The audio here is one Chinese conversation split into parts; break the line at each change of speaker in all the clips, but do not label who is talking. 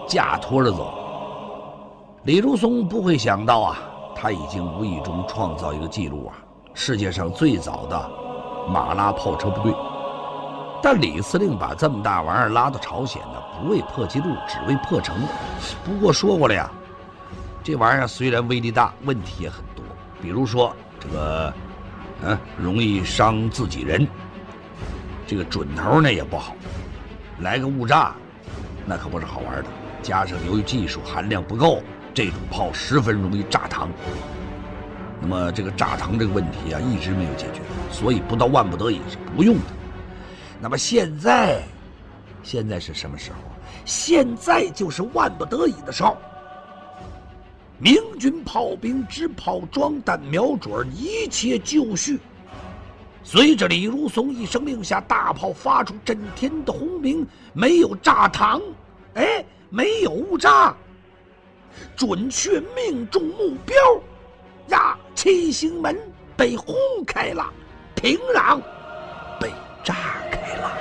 架拖着走。李如松不会想到啊，他已经无意中创造一个记录啊，世界上最早的马拉炮车部队。但李司令把这么大玩意儿拉到朝鲜呢，不为破纪录，只为破城。不过说过了呀，这玩意儿虽然威力大，问题也很多。比如说这个，容易伤自己人，这个准头呢也不好，来个误炸，那可不是好玩的。加上由于技术含量不够，这种炮十分容易炸膛。那么这个炸膛这个问题啊，一直没有解决，所以不到万不得已是不用的。那么现在是什么时候？现在就是万不得已的时候。明军炮兵之炮装弹瞄准一切就绪。随着李如松一声令下，大炮发出震天的轰鸣，没有炸膛，没有误炸，准确命中目标呀！七星门被轰开了，平壤被炸开了。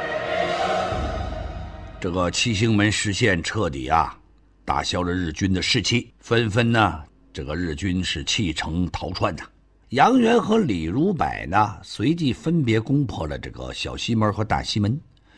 这个七星门实现彻底啊，打消了日军的士气，纷纷呢，这个日军是弃城逃窜的。杨元和李如柏呢，随即分别攻破了这个小西门和大西门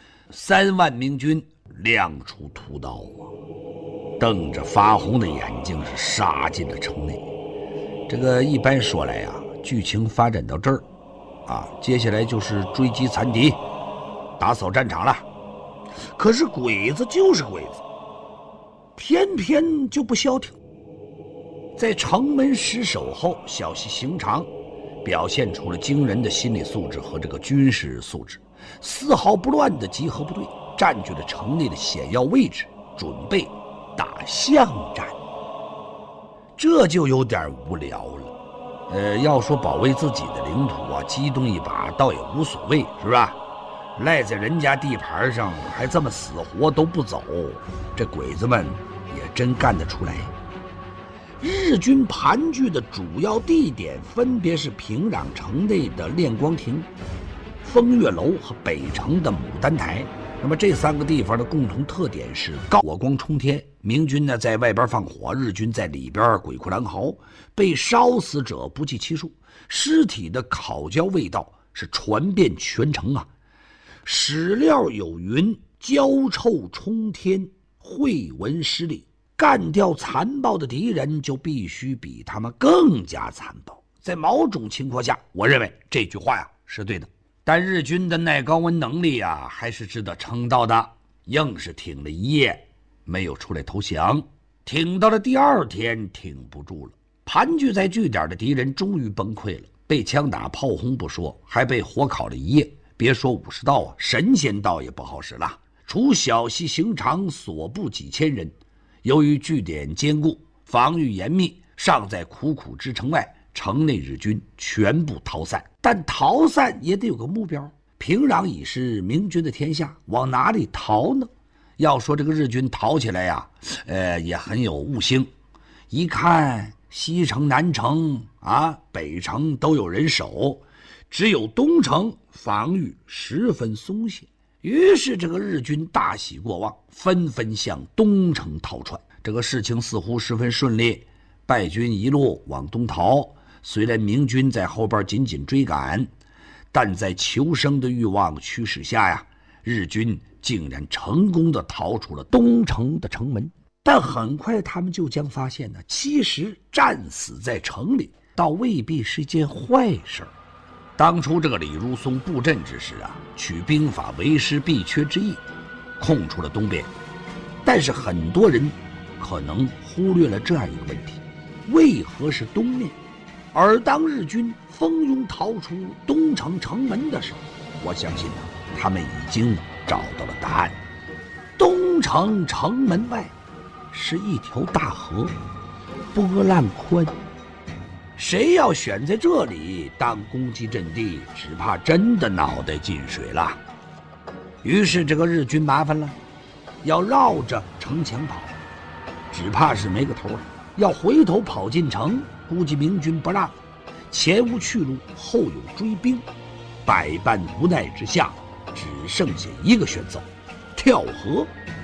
，3万明军亮出屠刀啊，瞪着发红的眼睛是杀进了城内。这个一般说来啊，剧情发展到这儿啊，接下来就是追击残敌，打扫战场了。可是鬼子就是鬼子，偏偏就不消停。在城门失守后，小西行长表现出了惊人的心理素质和这个军事素质，丝毫不乱地集合部队，占据了城内的险要位置，准备打巷战。这就有点无聊了。要说保卫自己的领土啊，激动一把倒也无所谓，是吧？赖在人家地盘上还这么死活都不走，这鬼子们也真干得出来。日军盘踞的主要地点分别是平壤城内的练光亭、风月楼和北城的牡丹台。那么这3个地方的共同特点是火光冲天，明军呢在外边放火，日军在里边鬼哭狼嚎，被烧死者不计其数，尸体的烤焦味道是传遍全城啊。史料有云：焦臭冲天，晦闻失礼。干掉残暴的敌人就必须比他们更加残暴。在某种情况下，我认为这句话呀是对的。但日军的耐高温能力啊还是值得称道的，硬是挺了一夜，没有出来投降。挺到了第2天，挺不住了。盘踞在据点的敌人终于崩溃了，被枪打炮轰不说，还被火烤了一夜。别说武士道啊，神仙道也不好使了。除小西行长所部几千人，由于据点坚固，防御严密，尚在苦苦支撑外，城内日军全部逃散。但逃散也得有个目标，平壤已是明军的天下，往哪里逃呢？要说这个日军逃起来呀，也很有悟性。一看西城、南城啊、北城都有人守，只有东城防御十分松懈。于是这个日军大喜过望，纷纷向东城逃窜。这个事情似乎十分顺利，败军一路往东逃。虽然明军在后边紧紧追赶，但在求生的欲望驱使下呀，日军竟然成功地逃出了东城的城门。但很快他们就将发现呢，其实战死在城里倒未必是一件坏事。当初这个李如松布阵之时啊，取兵法为师必缺之意，空出了东边。但是很多人可能忽略了这样一个问题：为何是东面？而当日军蜂拥逃出东城城门的时候，我相信呢，他们已经找到了答案。东城城门外是一条大河，波浪宽。谁要选在这里当攻击阵地，只怕真的脑袋进水了。于是这个日军麻烦了，要绕着城墙跑，只怕是没个头了。要回头跑进城，估计明军不让，前无去路，后有追兵，百般无奈之下，只剩下一个选择：跳河。